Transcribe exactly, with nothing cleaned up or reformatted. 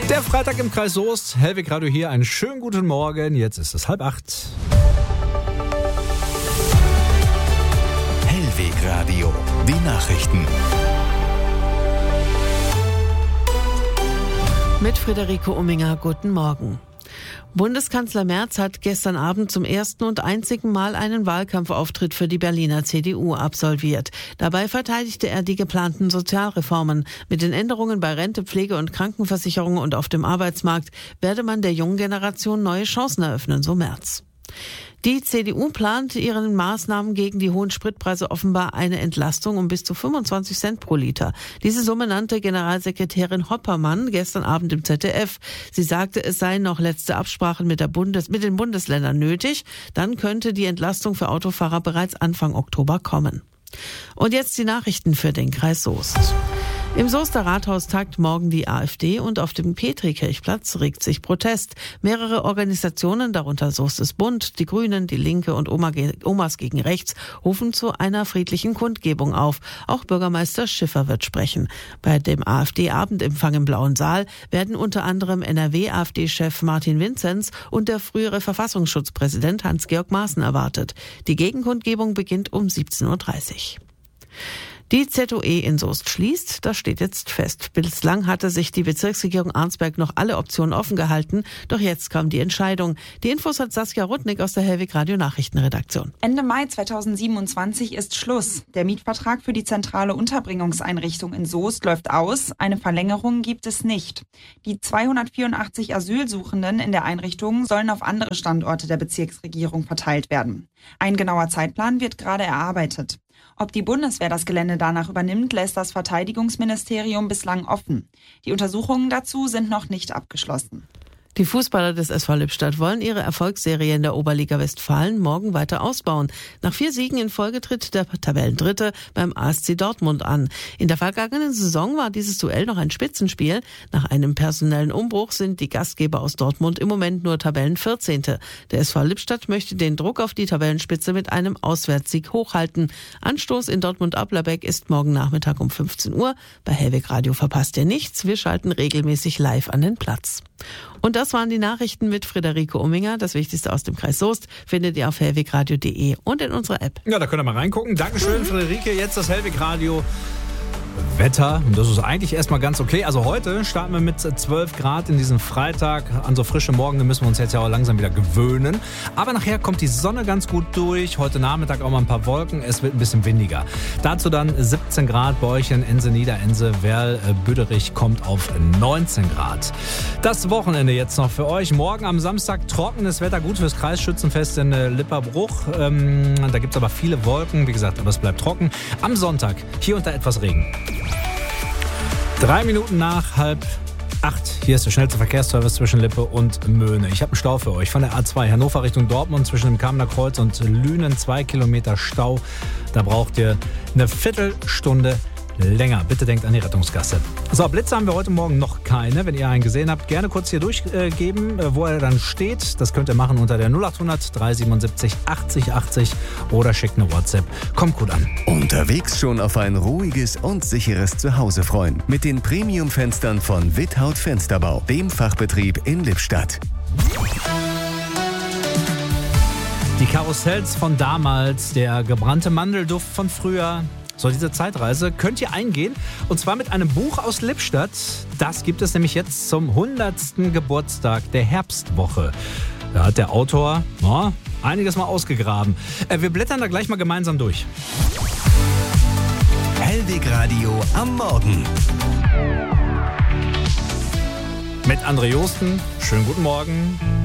Der Freitag im Kreis Soest. Hellwig Radio hier. Einen schönen guten Morgen. Jetzt ist es halb acht. Hellwig Radio. Die Nachrichten. Mit Friederike Umminger, guten Morgen. Bundeskanzler Merz hat gestern Abend zum ersten und einzigen Mal einen Wahlkampfauftritt für die Berliner C D U absolviert. Dabei verteidigte er die geplanten Sozialreformen. Mit den Änderungen bei Rente, Pflege und Krankenversicherung und auf dem Arbeitsmarkt werde man der jungen Generation neue Chancen eröffnen, so Merz. Die C D U plant ihren Maßnahmen gegen die hohen Spritpreise offenbar eine Entlastung um bis zu fünfundzwanzig Cent pro Liter. Diese Summe nannte Generalsekretärin Hoppermann gestern Abend im Z D F. Sie sagte, es seien noch letzte Absprachen mit, der Bundes-, mit den Bundesländern nötig. Dann könnte die Entlastung für Autofahrer bereits Anfang Oktober kommen. Und jetzt die Nachrichten für den Kreis Soest. Im Soester Rathaus tagt morgen die AfD und auf dem Petrikirchplatz regt sich Protest. Mehrere Organisationen, darunter Soestes Bund, die Grünen, die Linke und Oma, Omas gegen Rechts, rufen zu einer friedlichen Kundgebung auf. Auch Bürgermeister Schiffer wird sprechen. Bei dem AfD-Abendempfang im Blauen Saal werden unter anderem N R W-AfD-Chef Martin Vinzenz und der frühere Verfassungsschutzpräsident Hans-Georg Maaßen erwartet. Die Gegenkundgebung beginnt um siebzehn Uhr dreißig. Die Z O E in Soest schließt, das steht jetzt fest. Bislang hatte sich die Bezirksregierung Arnsberg noch alle Optionen offen gehalten, doch jetzt kam die Entscheidung. Die Infos hat Saskia Rudnick aus der Hellwig Radio Nachrichtenredaktion. Ende Mai zweitausendsiebenundzwanzig ist Schluss. Der Mietvertrag für die zentrale Unterbringungseinrichtung in Soest läuft aus. Eine Verlängerung gibt es nicht. Die zweihundertvierundachtzig Asylsuchenden in der Einrichtung sollen auf andere Standorte der Bezirksregierung verteilt werden. Ein genauer Zeitplan wird gerade erarbeitet. Ob die Bundeswehr das Gelände danach übernimmt, lässt das Verteidigungsministerium bislang offen. Die Untersuchungen dazu sind noch nicht abgeschlossen. Die Fußballer des S V Lippstadt wollen ihre Erfolgsserie in der Oberliga Westfalen morgen weiter ausbauen. Nach vier Siegen in Folge tritt der Tabellendritte beim A S C Dortmund an. In der vergangenen Saison war dieses Duell noch ein Spitzenspiel. Nach einem personellen Umbruch sind die Gastgeber aus Dortmund im Moment nur Tabellenvierzehnte. Der S V Lippstadt möchte den Druck auf die Tabellenspitze mit einem Auswärtssieg hochhalten. Anstoß in Dortmund-Applerbeck ist morgen Nachmittag um fünfzehn Uhr. Bei Hellwig Radio verpasst ihr nichts. Wir schalten regelmäßig live an den Platz. Und das waren die Nachrichten mit Friederike Umminger. Das Wichtigste aus dem Kreis Soest findet ihr auf hellwigradio punkt de und in unserer App. Ja, da könnt ihr mal reingucken. Dankeschön, mhm. Friederike. Jetzt das Hellwig Radio Wetter. Und das ist eigentlich erstmal ganz okay. Also heute starten wir mit zwölf Grad in diesem Freitag. An so frische Morgen, da müssen wir uns jetzt ja auch langsam wieder gewöhnen. Aber nachher kommt die Sonne ganz gut durch. Heute Nachmittag auch mal ein paar Wolken. Es wird ein bisschen windiger. Dazu dann siebzehn Grad bei euch in Ense, Niederense, Werl, Büderich kommt auf neunzehn Grad. Das Wochenende jetzt noch für euch. Morgen am Samstag trockenes Wetter, gut fürs Kreisschützenfest in Lipperbruch. Ähm, da gibt es aber viele Wolken. Wie gesagt, aber es bleibt trocken. Am Sonntag hier und da etwas Regen. Drei Minuten nach halb acht. Hier ist der schnellste Verkehrsservice zwischen Lippe und Möhne. Ich habe einen Stau für euch. Von der A zwei Hannover Richtung Dortmund zwischen dem Kamener Kreuz und Lünen. Zwei Kilometer Stau. Da braucht ihr eine Viertelstunde länger. Bitte denkt an die Rettungsgasse. So, Blitze haben wir heute Morgen noch keine. Wenn ihr einen gesehen habt, gerne kurz hier durchgeben, äh, wo er dann steht. Das könnt ihr machen unter der null acht hundert dreihundertsiebenundsiebzig achtzig achtzig oder schickt eine WhatsApp. Kommt gut an. Unterwegs schon auf ein ruhiges und sicheres Zuhause freuen. Mit den Premium-Fenstern von Withaut Fensterbau, dem Fachbetrieb in Lippstadt. Die Karussells von damals, der gebrannte Mandelduft von früher. So, diese Zeitreise könnt ihr eingehen, und zwar mit einem Buch aus Lippstadt. Das gibt es nämlich jetzt zum hundertsten Geburtstag der Herbstwoche. Da hat der Autor ja, einiges mal ausgegraben. Äh, wir blättern da gleich mal gemeinsam durch. Hellwig Radio am Morgen. Mit André Josten. Schönen guten Morgen.